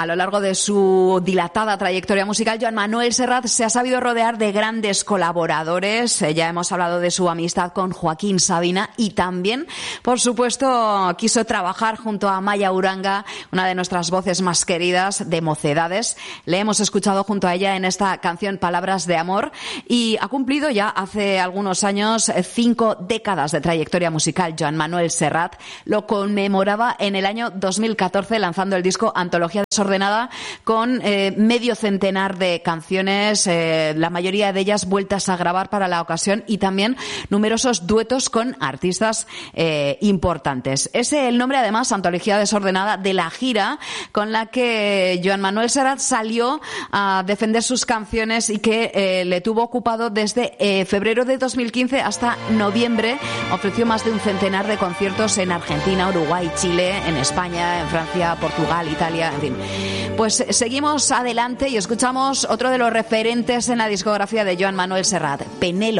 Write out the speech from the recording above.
A lo largo de su dilatada trayectoria musical, Joan Manuel Serrat se ha sabido rodear de grandes colaboradores. Ya hemos hablado de su amistad con Joaquín Sabina y también, por supuesto, quiso trabajar junto a Maya Uranga, una de nuestras voces más queridas de Mocedades. Le hemos escuchado junto a ella en esta canción Palabras de Amor y ha cumplido ya hace algunos años 5 décadas de trayectoria musical. Joan Manuel Serrat lo conmemoraba en el año 2014 lanzando el disco Antología Desordenada con medio centenar de canciones, la mayoría de ellas vueltas a grabar para la ocasión y también numerosos duetos con artistas importantes. Es el nombre, además, Antología Desordenada, de la gira con la que Joan Manuel Serrat salió a defender sus canciones y que le tuvo ocupado desde febrero de 2015 hasta noviembre. Ofreció más de un centenar de conciertos en Argentina, Uruguay, Chile, en España, en Francia, Portugal, Italia, en fin. Pues seguimos adelante y escuchamos otro de los referentes en la discografía de Joan Manuel Serrat, Penélope.